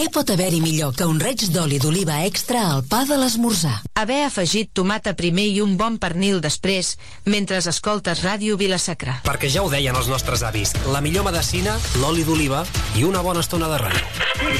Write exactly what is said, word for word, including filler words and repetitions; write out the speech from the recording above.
Què pot haver-hi millor que un raig d'oli d'oliva extra al pa de l'esmorzar? Haver afegit tomata primer i un bon pernil després, mentre escoltes Ràdio Vila-sacra. Perquè ja ho deien els nostres avis, la millor medecina, l'oli d'oliva i una bona estona de ràdio.